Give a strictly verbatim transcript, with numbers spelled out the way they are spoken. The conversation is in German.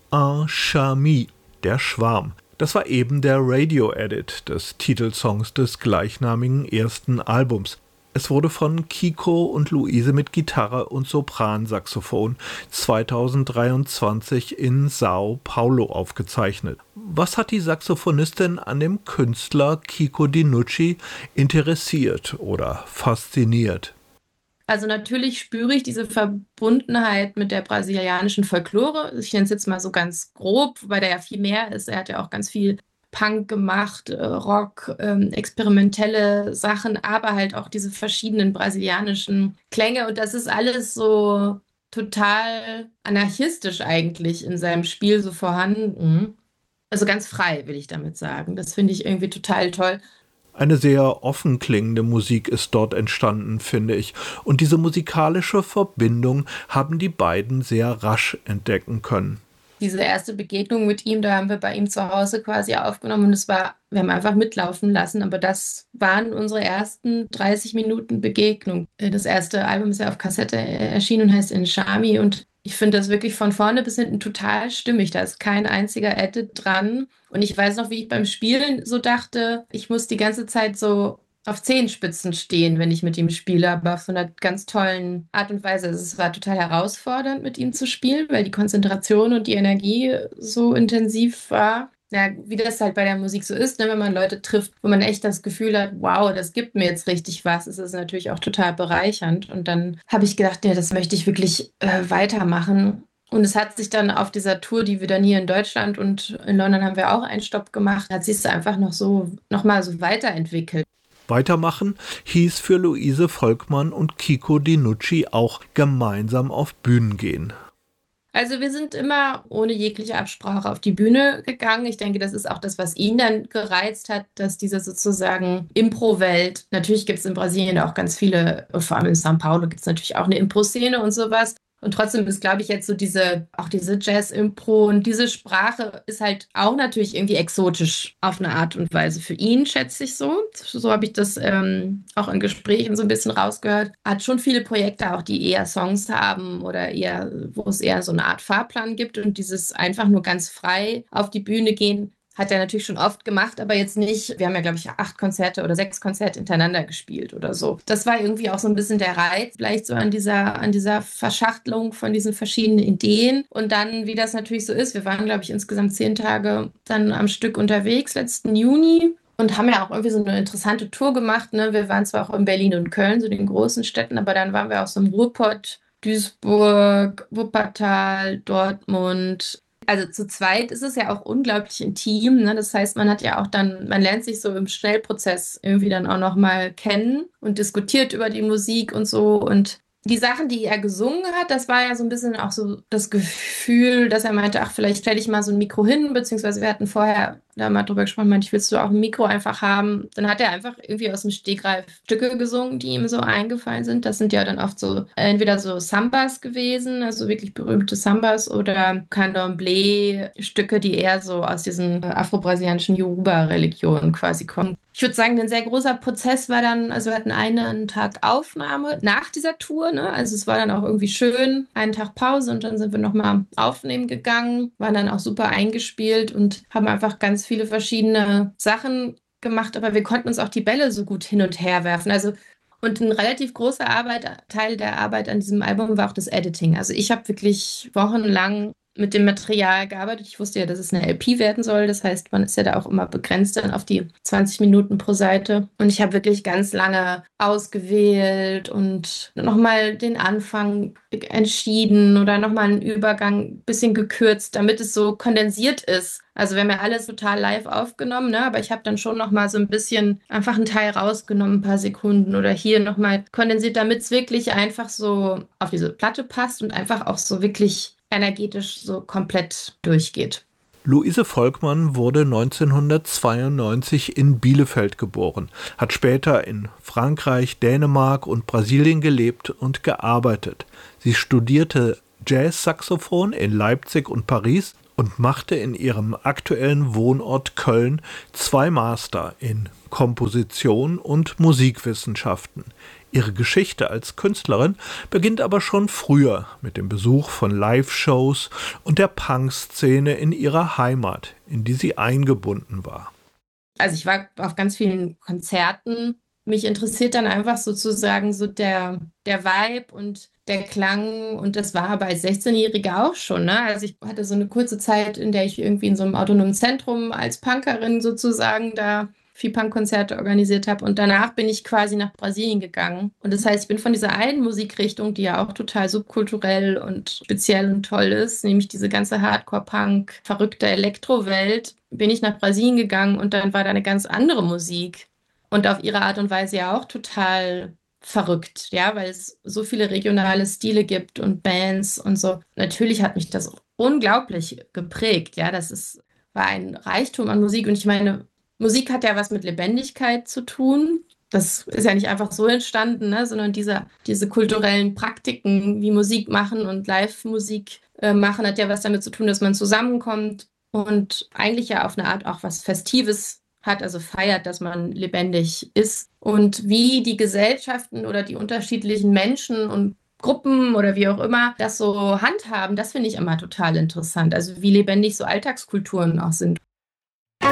Un Charmie, der Schwarm. Das war eben der Radio-Edit des Titelsongs des gleichnamigen ersten Albums. Es wurde von Kiko und Luise mit Gitarre und Sopransaxophon zweitausenddreiundzwanzig in Sao Paulo aufgezeichnet. Was hat die Saxophonistin an dem Künstler Kiko Dinucci interessiert oder fasziniert? Also natürlich spüre ich diese Verbundenheit mit der brasilianischen Folklore. Ich nenne es jetzt mal so ganz grob, weil der ja viel mehr ist. Er hat ja auch ganz viel Punk gemacht, Rock, ähm, experimentelle Sachen, aber halt auch diese verschiedenen brasilianischen Klänge. Und das ist alles so total anarchistisch eigentlich in seinem Spiel so vorhanden. Also ganz frei, will ich damit sagen. Das finde ich irgendwie total toll. Eine sehr offen klingende Musik ist dort entstanden, finde ich. Und diese musikalische Verbindung haben die beiden sehr rasch entdecken können. Diese erste Begegnung mit ihm, da haben wir bei ihm zu Hause quasi aufgenommen und es war, wir haben einfach mitlaufen lassen, aber das waren unsere ersten dreißig Minuten Begegnung. Das erste Album ist ja auf Kassette erschienen und heißt In Charmie und ich finde das wirklich von vorne bis hinten total stimmig. Da ist kein einziger Edit dran. Und ich weiß noch, wie ich beim Spielen so dachte, ich muss die ganze Zeit so auf Zehenspitzen stehen, wenn ich mit ihm spiele, aber auf so einer ganz tollen Art und Weise. Also es war total herausfordernd, mit ihm zu spielen, weil die Konzentration und die Energie so intensiv war. Ja, wie das halt bei der Musik so ist, ne? Wenn man Leute trifft, wo man echt das Gefühl hat, wow, das gibt mir jetzt richtig was, ist es natürlich auch total bereichernd. Und dann habe ich gedacht, ja, das möchte ich wirklich äh, weitermachen. Und es hat sich dann auf dieser Tour, die wir dann hier in Deutschland und in London haben wir auch einen Stopp gemacht, hat sich es einfach noch so, noch mal so weiterentwickelt. Weitermachen hieß für Luise Volkmann und Kiko Dinucci auch gemeinsam auf Bühnen gehen. Also wir sind immer ohne jegliche Absprache auf die Bühne gegangen. Ich denke, das ist auch das, was ihn dann gereizt hat, dass diese sozusagen Impro-Welt, natürlich gibt es in Brasilien auch ganz viele, vor allem in São Paulo gibt es natürlich auch eine Impro-Szene und sowas. Und trotzdem ist, glaube ich, jetzt so diese, auch diese Jazz-Impro und diese Sprache ist halt auch natürlich irgendwie exotisch auf eine Art und Weise für ihn, schätze ich so. So habe ich das ähm, auch in Gesprächen so ein bisschen rausgehört. Hat schon viele Projekte auch, die eher Songs haben oder eher, wo es eher so eine Art Fahrplan gibt und dieses einfach nur ganz frei auf die Bühne gehen, hat er natürlich schon oft gemacht, aber jetzt nicht. Wir haben ja, glaube ich, acht Konzerte oder sechs Konzerte hintereinander gespielt oder so. Das war irgendwie auch so ein bisschen der Reiz, vielleicht so an dieser, an dieser Verschachtelung von diesen verschiedenen Ideen. Und dann, wie das natürlich so ist, wir waren, glaube ich, insgesamt zehn Tage dann am Stück unterwegs, letzten Juni. Und haben ja auch irgendwie so eine interessante Tour gemacht. Ne? Wir waren zwar auch in Berlin und Köln, so den großen Städten, aber dann waren wir auch so im Ruhrpott, Duisburg, Wuppertal, Dortmund. Also zu zweit ist es ja auch unglaublich intim, ne? Das heißt, man hat ja auch dann, man lernt sich so im Schnellprozess irgendwie dann auch nochmal kennen und diskutiert über die Musik und so. Und die Sachen, die er gesungen hat, das war ja so ein bisschen auch so das Gefühl, dass er meinte, ach, vielleicht stelle ich mal so ein Mikro hin, beziehungsweise wir hatten vorher da mal drüber gesprochen, meinte ich, willst du auch ein Mikro einfach haben? Dann hat er einfach irgendwie aus dem Stegreif Stücke gesungen, die ihm so eingefallen sind. Das sind ja dann oft so entweder so Sambas gewesen, also wirklich berühmte Sambas oder Candomblé-Stücke, die eher so aus diesen afro-brasilianischen Yoruba-Religionen quasi kommen. Ich würde sagen, ein sehr großer Prozess war dann, also wir hatten einen Tag Aufnahme nach dieser Tour, ne? Also es war dann auch irgendwie schön, einen Tag Pause und dann sind wir nochmal aufnehmen gegangen, waren dann auch super eingespielt und haben einfach ganz viele verschiedene Sachen gemacht, aber wir konnten uns auch die Bälle so gut hin und her werfen. Also und ein relativ großer Arbeit, Teil der Arbeit an diesem Album war auch das Editing. Also ich habe wirklich wochenlang mit dem Material gearbeitet. Ich wusste ja, dass es eine L P werden soll. Das heißt, man ist ja da auch immer begrenzt dann auf die zwanzig Minuten pro Seite. Und ich habe wirklich ganz lange ausgewählt und nochmal den Anfang entschieden oder nochmal einen Übergang ein bisschen gekürzt, damit es so kondensiert ist. Also wir haben ja alles total live aufgenommen, ne? Aber ich habe dann schon nochmal so ein bisschen einfach einen Teil rausgenommen, ein paar Sekunden oder hier nochmal kondensiert, damit es wirklich einfach so auf diese Platte passt und einfach auch so wirklich energetisch so komplett durchgeht. Luise Volkmann wurde neunzehnhundertzweiundneunzig in Bielefeld geboren, hat später in Frankreich, Dänemark und Brasilien gelebt und gearbeitet. Sie studierte Jazzsaxophon in Leipzig und Paris und machte in ihrem aktuellen Wohnort Köln zwei Master in Komposition und Musikwissenschaften. Ihre Geschichte als Künstlerin beginnt aber schon früher mit dem Besuch von Live-Shows und der Punk-Szene in ihrer Heimat, in die sie eingebunden war. Also ich war auf ganz vielen Konzerten. Mich interessiert dann einfach sozusagen so der, der Vibe und der Klang. Und das war aber als sechzehnjährige auch schon, ne? Also ich hatte so eine kurze Zeit, in der ich irgendwie in so einem autonomen Zentrum als Punkerin sozusagen da viel Punkkonzerte organisiert habe. Und danach bin ich quasi nach Brasilien gegangen. Und das heißt, ich bin von dieser einen Musikrichtung, die ja auch total subkulturell und speziell und toll ist, nämlich diese ganze Hardcore-Punk, verrückte Elektrowelt, bin ich nach Brasilien gegangen und dann war da eine ganz andere Musik. Und auf ihre Art und Weise ja auch total verrückt, ja, weil es so viele regionale Stile gibt und Bands und so. Natürlich hat mich das unglaublich geprägt, ja, das ist, war ein Reichtum an Musik und ich meine, Musik hat ja was mit Lebendigkeit zu tun. Das ist ja nicht einfach so entstanden, ne, sondern diese, diese kulturellen Praktiken wie Musik machen und Live-Musik äh, machen, hat ja was damit zu tun, dass man zusammenkommt und eigentlich ja auf eine Art auch was Festives hat, also feiert, dass man lebendig ist. Und wie die Gesellschaften oder die unterschiedlichen Menschen und Gruppen oder wie auch immer das so handhaben, das finde ich immer total interessant. Also wie lebendig so Alltagskulturen auch sind.